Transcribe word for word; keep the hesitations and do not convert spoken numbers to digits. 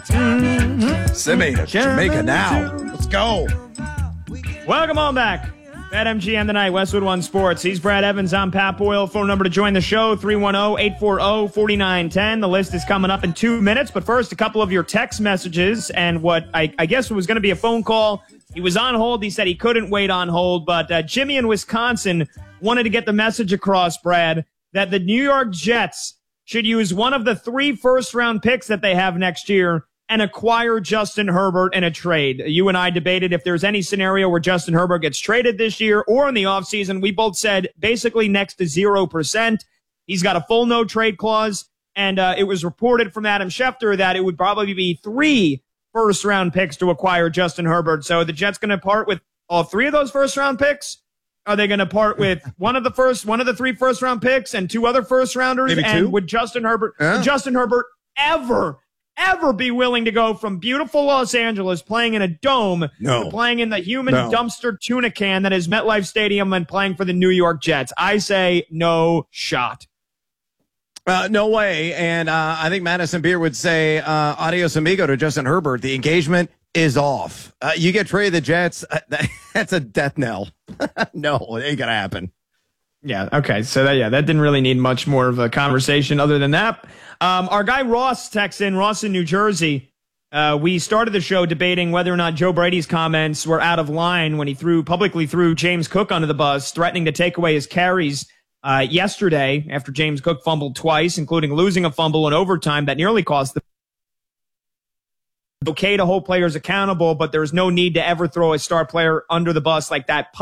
Mm-hmm. Send me to Jamaica now. Let's go. Welcome on back. BetMGM tonight, Westwood One Sports. He's Brad Evans. I'm Pat Boyle. Phone number to join the show, three one zero, eight four zero, four nine one zero. The list is coming up in two minutes. But first, a couple of your text messages and what I, I guess was going to be a phone call. He was on hold. He said he couldn't wait on hold. But uh, Jimmy in Wisconsin wanted to get the message across, Brad, that the New York Jets should use one of the three first-round picks that they have next year and acquire Justin Herbert in a trade. You and I debated if there's any scenario where Justin Herbert gets traded this year or in the offseason. We both said basically next to zero percent. He's got a full no-trade clause, and uh, it was reported from Adam Schefter that it would probably be three first-round picks to acquire Justin Herbert. So the Jets going to part with all three of those first-round picks? Are they going to part with one of the first, one of the three first-round picks and two other first-rounders? Maybe and two? would Justin Herbert, Yeah. would Justin Herbert ever ever be willing to go from beautiful Los Angeles playing in a dome No. to playing in the human No. dumpster tuna can that is MetLife Stadium and playing for the New York Jets? I say no shot. Uh, no way. And uh, I think Madison Beer would say, uh, adios amigo to Justin Herbert. The engagement is off. Uh, you get traded the Jets. Uh, that, that's a death knell. No, it ain't going to happen. Yeah, okay. So, that, yeah, that didn't really need much more of a conversation other than that. Um, our guy Ross texts in, Ross in New Jersey. Uh, we started the show debating whether or not Joe Brady's comments were out of line when he threw publicly threw James Cook under the bus, threatening to take away his carries uh, yesterday after James Cook fumbled twice, including losing a fumble in overtime that nearly cost the okay to hold players accountable, but there's no need to ever throw a star player under the bus like that